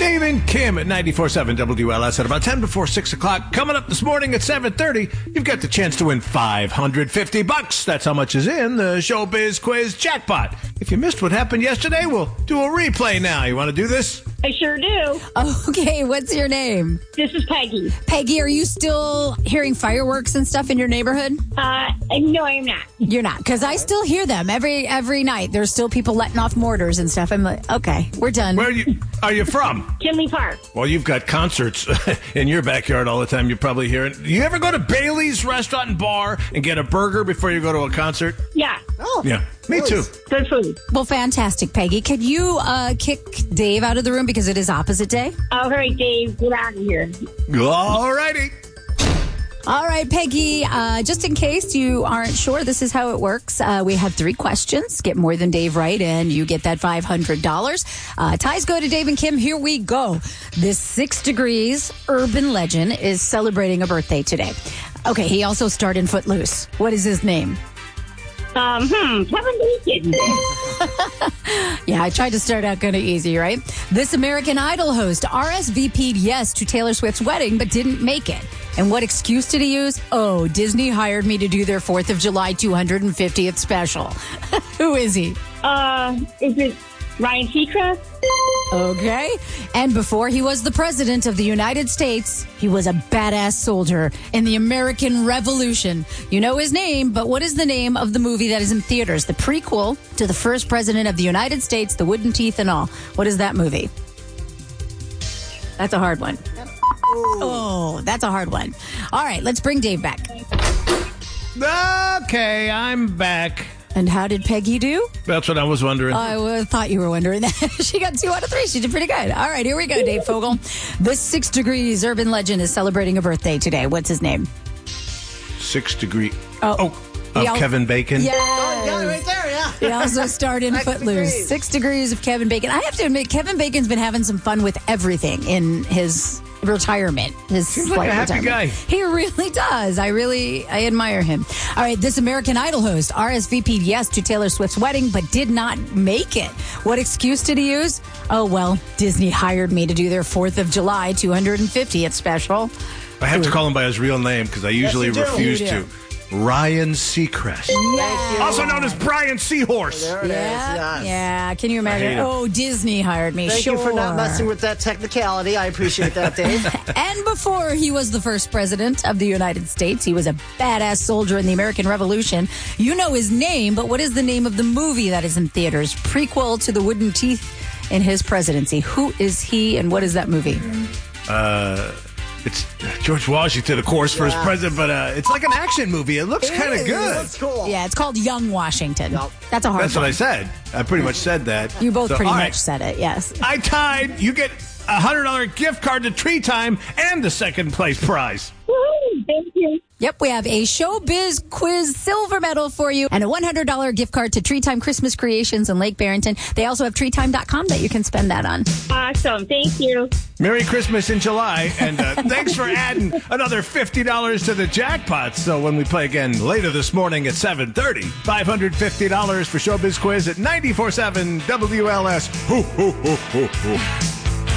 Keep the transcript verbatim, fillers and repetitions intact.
Dave and Kim at ninety-four seven W L S at about ten before six o'clock. Coming up this morning at seven thirty, you've got the chance to win five hundred fifty bucks. That's how much is in the Showbiz Quiz jackpot. If you missed what happened yesterday, we'll do a replay now. You want to do this? I sure do. Okay, what's your name? This is Peggy. Peggy, are you still hearing fireworks and stuff in your neighborhood? Uh, no, I'm not. You're not, because I still hear them every every night. There's still people letting off mortars and stuff. I'm like, okay, we're done. Where are you, are you from? Tinley Park. Well, you've got concerts in your backyard all the time. You're probably hearing. Do you ever go to Bailey's Restaurant and Bar and get a burger before you go to a concert? Yeah. Oh, Yeah, me too. Good food. Well, fantastic, Peggy. Could you uh, kick Dave out of the room because it is opposite day? All right, Dave, get out of here. All righty. All right, Peggy, uh, just in case you aren't sure, this is how it works. Uh, we have three questions. Get more than Dave right, and you get that five hundred dollars. Uh, ties go to Dave and Kim. Here we go. This Six Degrees urban legend is celebrating a birthday today. Okay, he also starred in Footloose. What is his name? Um, hmm, Kevin Bacon. Yeah, I tried to start out kind of easy, right? This American Idol host R S V P'd yes to Taylor Swift's wedding, but didn't make it. And what excuse did he use? Oh, Disney hired me to do their fourth of July two hundred fiftieth special. Who is he? Uh, is it Ryan Seacrest? Okay. And before he was the president of the United States, he was a badass soldier in the American Revolution. You know his name, but what is the name of the movie that is in theaters? The prequel to the first president of the United States, the wooden teeth and all. What is that movie? That's a hard one. Oh, that's a hard one. All right, let's bring Dave back. Okay, I'm back. And how did Peggy do? That's what I was wondering. I uh, thought you were wondering that. She got two out of three. She did pretty good. All right, here we go, Dave Fogel. The Six Degrees urban legend is celebrating a birthday today. What's his name? Six degree. Oh, Oh, of Yeah. Kevin Bacon? Yes. Oh, you got it right there, yeah. He also starred in Six Footloose. degrees. Six Degrees of Kevin Bacon. I have to admit, Kevin Bacon's been having some fun with everything in his retirement. His Seems like slight a happy retirement. guy. He really does. I really, I admire him. All right, this American Idol host R S V P'd yes to Taylor Swift's wedding, but did not make it. What excuse did he use? Oh, well, Disney hired me to do their fourth of July two hundred fiftieth special. I have to call him by his real name because I usually you do. refuse You do. to. Ryan Seacrest. Yeah. Also known as Brian Seahorse. There it is, Yeah, yes. yeah. Can you I hate imagine? it. Oh, Disney hired me. Thank sure. you for not messing with that technicality. I appreciate that, Dave. And before he was the first president of the United States, he was a badass soldier in the American Revolution. You know his name, but what is the name of the movie that is in theaters? Prequel to the wooden teeth in his presidency. Who is he, and what is that movie? Uh, it's George Washington, of course, for his Yeah. president, but uh, it's like an action movie. It looks kind of good. That's cool. Yeah, it's called Young Washington. Yep. That's a hard That's what one. I said. I pretty much said that. You both So, pretty all much right. said it, yes. I tied. You get a one hundred dollars gift card to Tree Time and the second place prize. Woohoo! Thank you. Yep, we have a Showbiz Quiz silver medal for you and a one hundred dollars gift card to Tree Time Christmas Creations in Lake Barrington. They also have tree time dot com that you can spend that on. Awesome. Thank you. Merry Christmas in July, and uh, thanks for adding another fifty dollars to the jackpot. So when we play again later this morning at seven thirty, five hundred fifty dollars for Showbiz Quiz at ninety-four seven W L S. Hoo, hoo, hoo, hoo, hoo.